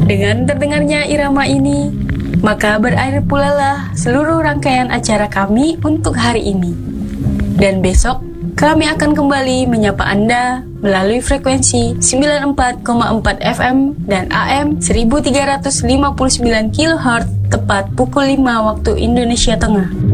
Dengan terdengarnya irama ini, maka berakhir pula lah seluruh rangkaian acara kami untuk hari ini. Dan besok, kami akan kembali menyapa Anda melalui frekuensi 94,4 FM dan AM 1359 kHz tepat pukul 5 waktu Indonesia Tengah.